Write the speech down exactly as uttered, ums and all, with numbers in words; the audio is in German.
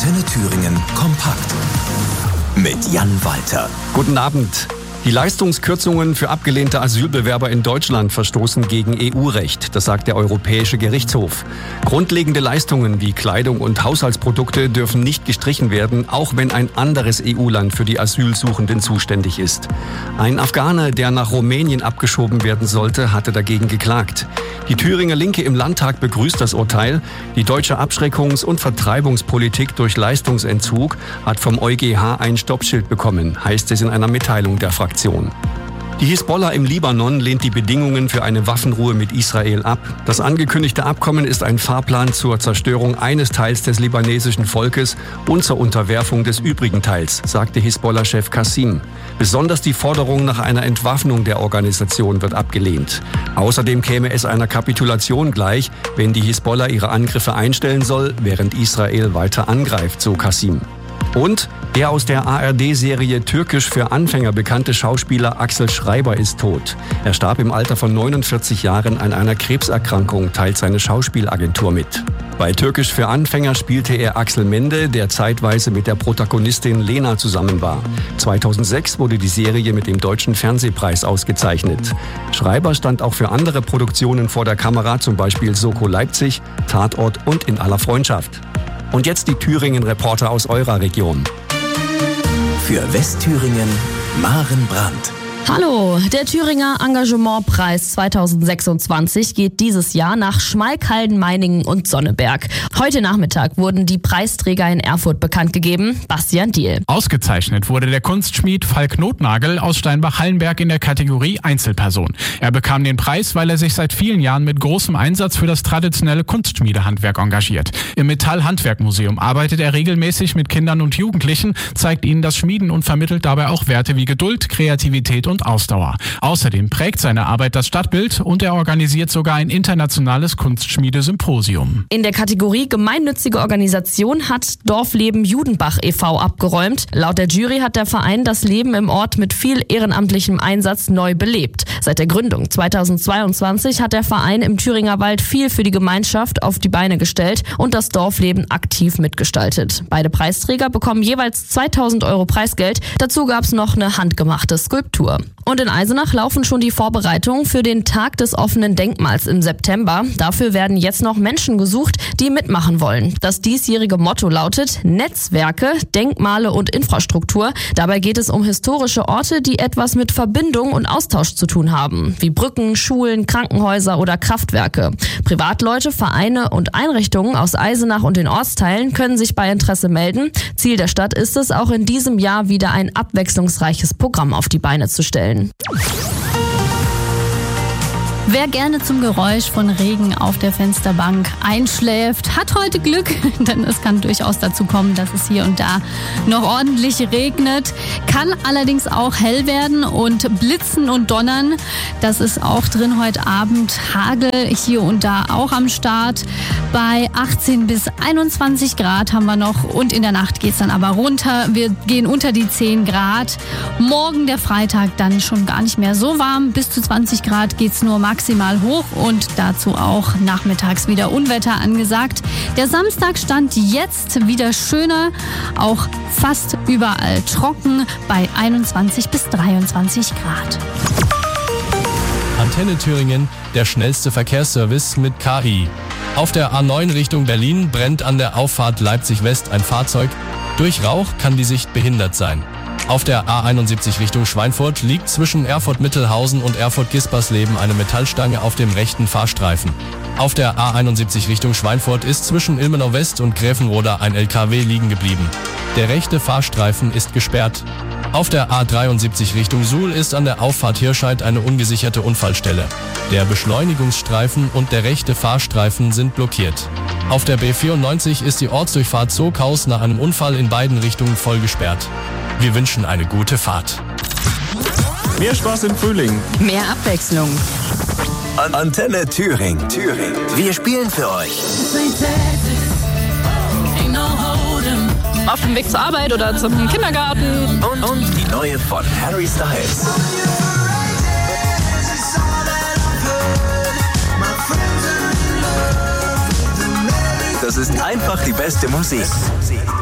Antenne Thüringen kompakt mit Jan Walter. Guten Abend. Die Leistungskürzungen für abgelehnte Asylbewerber in Deutschland verstoßen gegen E U-Recht, das sagt der Europäische Gerichtshof. Grundlegende Leistungen wie Kleidung und Haushaltsprodukte dürfen nicht gestrichen werden, auch wenn ein anderes E U-Land für die Asylsuchenden zuständig ist. Ein Afghaner, der nach Rumänien abgeschoben werden sollte, hatte dagegen geklagt. Die Thüringer Linke im Landtag begrüßt das Urteil. Die deutsche Abschreckungs- und Vertreibungspolitik durch Leistungsentzug hat vom EuGH ein Stoppschild bekommen, heißt es in einer Mitteilung der Fraktion. Die Hisbollah im Libanon lehnt die Bedingungen für eine Waffenruhe mit Israel ab. Das angekündigte Abkommen ist ein Fahrplan zur Zerstörung eines Teils des libanesischen Volkes und zur Unterwerfung des übrigen Teils, sagte Hisbollah-Chef Qassim. Besonders die Forderung nach einer Entwaffnung der Organisation wird abgelehnt. Außerdem käme es einer Kapitulation gleich, wenn die Hisbollah ihre Angriffe einstellen soll, während Israel weiter angreift, so Qassim. Und der aus der A R D-Serie Türkisch für Anfänger bekannte Schauspieler Axel Schreiber ist tot. Er starb im Alter von neunundvierzig Jahren an einer Krebserkrankung, teilt seine Schauspielagentur mit. Bei Türkisch für Anfänger spielte er Axel Mende, der zeitweise mit der Protagonistin Lena zusammen war. zweitausendsechs wurde die Serie mit dem Deutschen Fernsehpreis ausgezeichnet. Schreiber stand auch für andere Produktionen vor der Kamera, zum Beispiel Soko Leipzig, Tatort und In aller Freundschaft. Und jetzt die Thüringen-Reporter aus eurer Region. Für Westthüringen Maren Brandt. Hallo, der Thüringer Engagementpreis zweitausendsechsundzwanzig geht dieses Jahr nach Schmalkalden, Meiningen und Sonneberg. Heute Nachmittag wurden die Preisträger in Erfurt bekannt gegeben. Bastian Diehl. Ausgezeichnet wurde der Kunstschmied Falk Notnagel aus Steinbach-Hallenberg in der Kategorie Einzelperson. Er bekam den Preis, weil er sich seit vielen Jahren mit großem Einsatz für das traditionelle Kunstschmiedehandwerk engagiert. Im Metall-Handwerk-Museum arbeitet er regelmäßig mit Kindern und Jugendlichen, zeigt ihnen das Schmieden und vermittelt dabei auch Werte wie Geduld, Kreativität und und Ausdauer. Außerdem prägt seine Arbeit das Stadtbild und er organisiert sogar ein internationales Kunstschmiede-Symposium. In der Kategorie gemeinnützige Organisation hat Dorfleben Judenbach e V abgeräumt. Laut der Jury hat der Verein das Leben im Ort mit viel ehrenamtlichem Einsatz neu belebt. Seit der Gründung zweitausendzweiundzwanzig hat der Verein im Thüringer Wald viel für die Gemeinschaft auf die Beine gestellt und das Dorfleben aktiv mitgestaltet. Beide Preisträger bekommen jeweils zweitausend Euro Preisgeld. Dazu gab es noch eine handgemachte Skulptur. Und in Eisenach laufen schon die Vorbereitungen für den Tag des offenen Denkmals im September. Dafür werden jetzt noch Menschen gesucht, die mitmachen wollen. Das diesjährige Motto lautet Netzwerke, Denkmale und Infrastruktur. Dabei geht es um historische Orte, die etwas mit Verbindung und Austausch zu tun haben, wie Brücken, Schulen, Krankenhäuser oder Kraftwerke. Privatleute, Vereine und Einrichtungen aus Eisenach und den Ortsteilen können sich bei Interesse melden. Ziel der Stadt ist es, auch in diesem Jahr wieder ein abwechslungsreiches Programm auf die Beine zu stellen. Wer gerne zum Geräusch von Regen auf der Fensterbank einschläft, hat heute Glück, denn es kann durchaus dazu kommen, dass es hier und da noch ordentlich regnet. Kann allerdings auch hell werden und blitzen und donnern. Das ist auch drin heute Abend. Hagel hier und da auch am Start. Bei achtzehn bis einundzwanzig Grad haben wir noch und in der Nacht geht es dann aber runter. Wir gehen unter die zehn Grad. Morgen der Freitag dann schon gar nicht mehr so warm. Bis zu zwanzig Grad geht es nur maximal hoch und dazu auch nachmittags wieder Unwetter angesagt. Der Samstag stand jetzt wieder schöner, auch fast überall trocken bei einundzwanzig bis dreiundzwanzig Grad. Antenne Thüringen, der schnellste Verkehrsservice mit K I. Auf der A neun Richtung Berlin brennt an der Auffahrt Leipzig-West ein Fahrzeug. Durch Rauch kann die Sicht behindert sein. Auf der A einundsiebzig Richtung Schweinfurt liegt zwischen Erfurt-Mittelhausen und Erfurt-Gispersleben eine Metallstange auf dem rechten Fahrstreifen. Auf der A einundsiebzig Richtung Schweinfurt ist zwischen Ilmenau West und Gräfenroda ein L K W liegen geblieben. Der rechte Fahrstreifen ist gesperrt. Auf der A dreiundsiebzig Richtung Suhl ist an der Auffahrt Hirscheid eine ungesicherte Unfallstelle. Der Beschleunigungsstreifen und der rechte Fahrstreifen sind blockiert. Auf der B vierundneunzig ist die Ortsdurchfahrt Zookaus nach einem Unfall in beiden Richtungen voll gesperrt. Wir wünschen eine gute Fahrt. Mehr Spaß im Frühling. Mehr Abwechslung. An Antenne Thüringen. Thüringen. Wir spielen für euch. Auf dem Weg zur Arbeit oder zum Kindergarten. Und, und die neue von Harry Styles. Das ist einfach die beste Musik.